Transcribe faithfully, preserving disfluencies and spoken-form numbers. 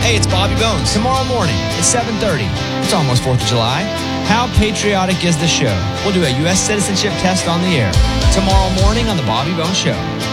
Hey, it's Bobby Bones. Tomorrow morning at seven thirty. It's almost fourth of July. How patriotic is the show? We'll do a U S citizenship test on the air tomorrow morning on The Bobby Bones Show.